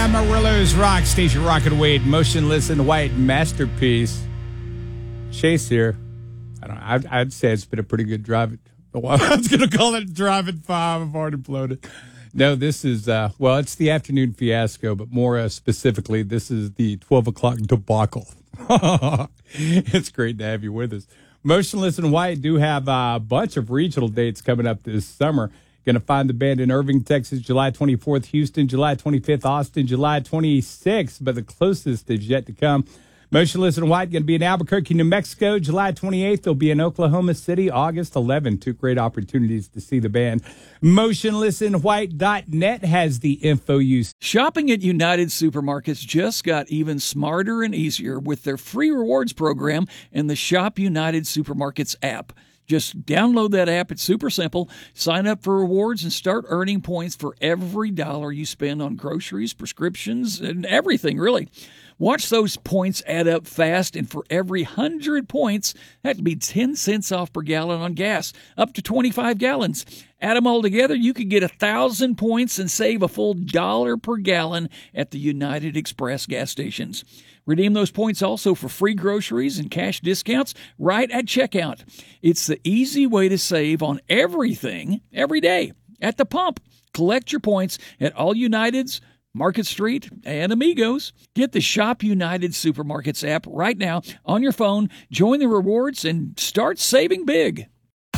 Amarillo's Rock Station, Rockin' Wade, Motionless in White masterpiece. Chase here. I'd say it's been a pretty good drive. I was going to call it Drive at 5. I've already blown it. No, this is, it's the afternoon fiasco, but more specifically, this is the 12 o'clock debacle. It's great to have you with us. Motionless in White do have a bunch of regional dates coming up this summer. Going to find the band in Irving, Texas, July 24th, Houston, July 25th, Austin, July 26th, but the closest is yet to come. Motionless in White going to be in Albuquerque, New Mexico, July 28th. They'll be in Oklahoma City, August 11th. Two great opportunities to see the band. MotionlessInWhite.net has the info you. Shopping at United Supermarkets just got even smarter and easier with their free rewards program and the Shop United Supermarkets app. Just download that app. It's super simple. Sign up for rewards and start earning points for every dollar you spend on groceries, prescriptions, and everything, really. Watch those points add up fast, and for every 100 points, that'd be 10 cents off per gallon on gas, up to 25 gallons. Add them all together, you could get 1,000 points and save a full $1 per gallon at the United Express gas stations. Redeem those points also for free groceries and cash discounts right at checkout. It's the easy way to save on everything every day at the pump. Collect your points at all Uniteds, Market Street, and Amigos. Get the Shop United Supermarkets app right now on your phone. Join the rewards and start saving big.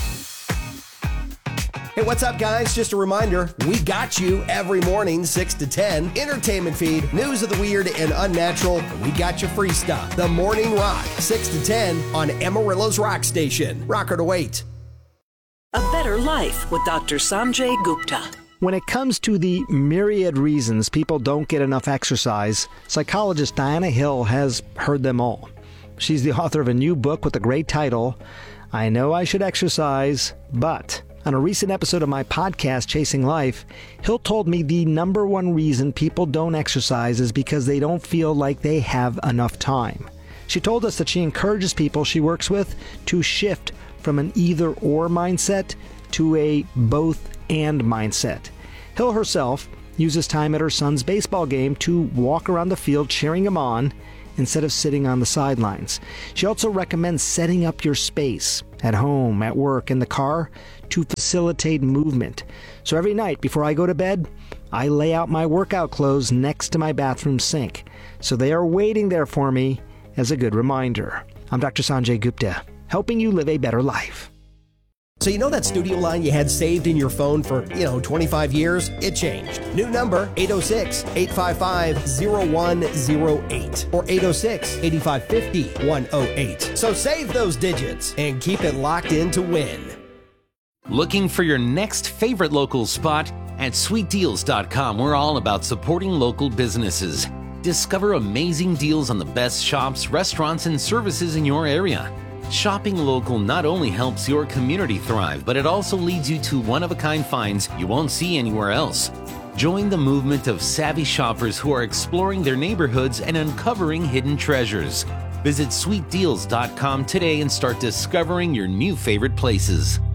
Hey, what's up, guys? Just a reminder, we got you every morning, 6 to 10. Entertainment feed, news of the weird and unnatural. We got you free stuff. The Morning Rock, 6 to 10 on Amarillo's Rock Station. Rocker to wait. A Better Life with Dr. Sanjay Gupta. When it comes to the myriad reasons people don't get enough exercise, psychologist Diana Hill has heard them all. She's the author of a new book with a great title, I Know I Should Exercise, But... On a recent episode of my podcast, Chasing Life, Hill told me the number one reason people don't exercise is because they don't feel like they have enough time. She told us that she encourages people she works with to shift from an either-or mindset to a both-and mindset. Hill herself uses time at her son's baseball game to walk around the field cheering him on instead of sitting on the sidelines. She also recommends setting up your space at home, at work, in the car to facilitate movement. So every night before I go to bed, I lay out my workout clothes next to my bathroom sink. So they are waiting there for me as a good reminder. I'm Dr. Sanjay Gupta, helping you live a better life. So you know that studio line you had saved in your phone for, 25 years? It changed. New number, 806-855-0108 or 806-8550-108. So save those digits and keep it locked in to win. Looking for your next favorite local spot? At sweetdeals.com, we're all about supporting local businesses. Discover amazing deals on the best shops, restaurants, and services in your area. Shopping local not only helps your community thrive, but it also leads you to one-of-a-kind finds you won't see anywhere else. Join the movement of savvy shoppers who are exploring their neighborhoods and uncovering hidden treasures. Visit sweetdeals.com today and start discovering your new favorite places.